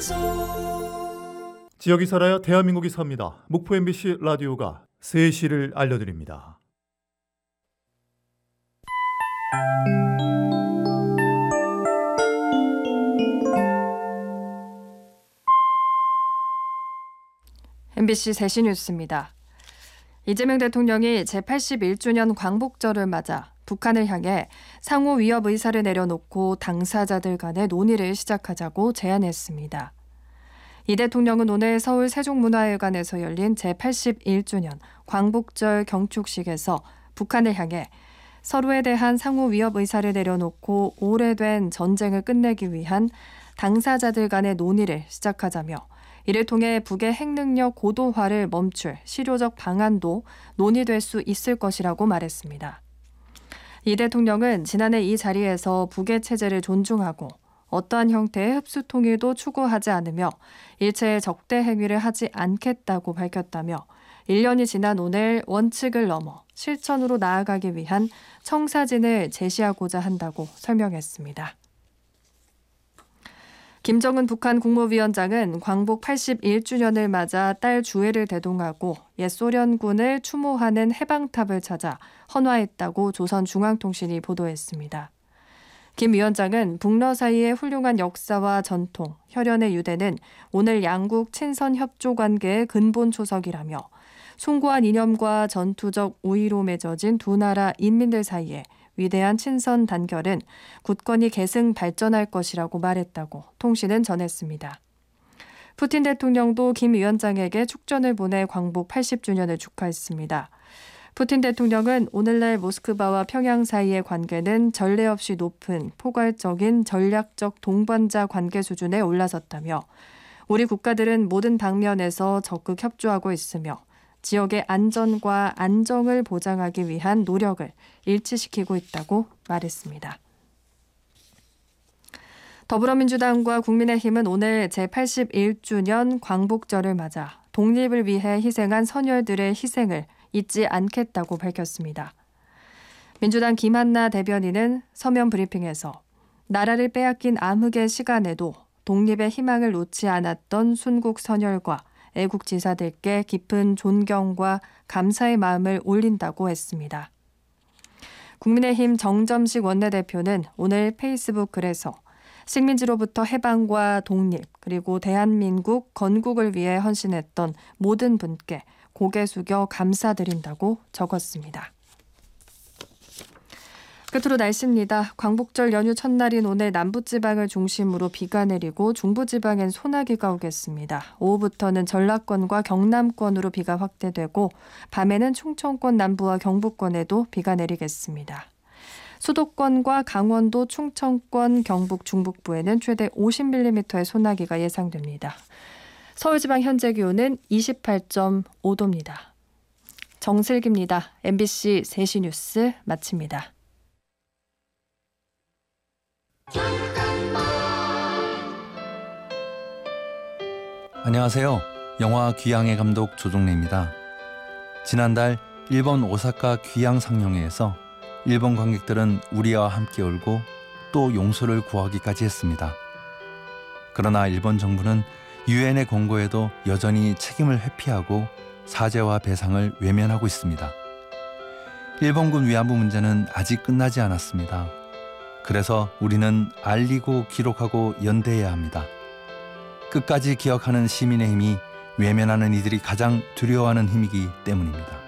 지역이 살아야 대한민국이 삽니다. 목포 MBC 라디오가 3시를 알려드립니다. MBC 3시 뉴스입니다. 이재명 대통령이 제81주년 광복절을 맞아 북한을 향해 상호 위협 의사를 내려놓고 당사자들 간의 논의를 시작하자고 제안했습니다. 이 대통령은 오늘 서울 세종문화회관에서 열린 제81주년 광복절 경축식에서 북한을 향해 서로에 대한 상호 위협 의사를 내려놓고 오래된 전쟁을 끝내기 위한 당사자들 간의 논의를 시작하자며 이를 통해 북의 핵능력 고도화를 멈출 실효적 방안도 논의될 수 있을 것이라고 말했습니다. 이 대통령은 지난해 이 자리에서 북의 체제를 존중하고 어떠한 형태의 흡수 통일도 추구하지 않으며 일체의 적대 행위를 하지 않겠다고 밝혔다며 1년이 지난 오늘 원칙을 넘어 실천으로 나아가기 위한 청사진을 제시하고자 한다고 설명했습니다. 김정은 북한 국무위원장은 광복 81주년을 맞아 딸 주애를 대동하고 옛 소련군을 추모하는 해방탑을 찾아 헌화했다고 조선중앙통신이 보도했습니다. 김 위원장은 북러 사이의 훌륭한 역사와 전통, 혈연의 유대는 오늘 양국 친선 협조 관계의 근본 초석이라며 숭고한 이념과 전투적 우위로 맺어진 두 나라 인민들 사이에 위대한 친선 단결은 굳건히 계승 발전할 것이라고 말했다고 통신은 전했습니다. 푸틴 대통령도 김 위원장에게 축전을 보내 광복 80주년을 축하했습니다. 푸틴 대통령은 오늘날 모스크바와 평양 사이의 관계는 전례 없이 높은 포괄적인 전략적 동반자 관계 수준에 올라섰다며 우리 국가들은 모든 방면에서 적극 협조하고 있으며 지역의 안전과 안정을 보장하기 위한 노력을 일치시키고 있다고 말했습니다. 더불어민주당과 국민의힘은 오늘 제81주년 광복절을 맞아 독립을 위해 희생한 선열들의 희생을 잊지 않겠다고 밝혔습니다. 민주당 김한나 대변인은 서면 브리핑에서 나라를 빼앗긴 암흑의 시간에도 독립의 희망을 놓지 않았던 순국 선열과 애국지사들께 깊은 존경과 감사의 마음을 올린다고 했습니다. 국민의힘 정점식 원내대표는 오늘 페이스북 글에서 식민지로부터 해방과 독립 그리고 대한민국 건국을 위해 헌신했던 모든 분께 고개 숙여 감사드린다고 적었습니다. 끝으로 날씨입니다. 광복절 연휴 첫날인 오늘 남부지방을 중심으로 비가 내리고 중부지방엔 소나기가 오겠습니다. 오후부터는 전라권과 경남권으로 비가 확대되고 밤에는 충청권 남부와 경북권에도 비가 내리겠습니다. 수도권과 강원도, 충청권, 경북, 중북부에는 최대 50mm의 소나기가 예상됩니다. 서울지방 현재 기온은 28.5도입니다. 정슬기입니다. MBC 3시 뉴스 마칩니다. 안녕하세요. 영화 귀향의 감독 조종래입니다. 지난달 일본 오사카 귀향 상영회에서 일본 관객들은 우리와 함께 울고 또 용서를 구하기까지 했습니다. 그러나 일본 정부는 유엔의 권고에도 여전히 책임을 회피하고 사죄와 배상을 외면하고 있습니다. 일본군 위안부 문제는 아직 끝나지 않았습니다. 그래서 우리는 알리고 기록하고 연대해야 합니다. 끝까지 기억하는 시민의 힘이 외면하는 이들이 가장 두려워하는 힘이기 때문입니다.